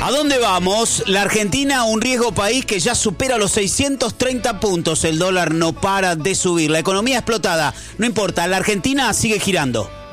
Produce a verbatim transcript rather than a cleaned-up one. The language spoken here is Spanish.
¿A dónde vamos? La Argentina, un riesgo país que ya supera los seiscientos treinta puntos. El dólar no para de subir. La economía explotada. No importa, la Argentina sigue girando.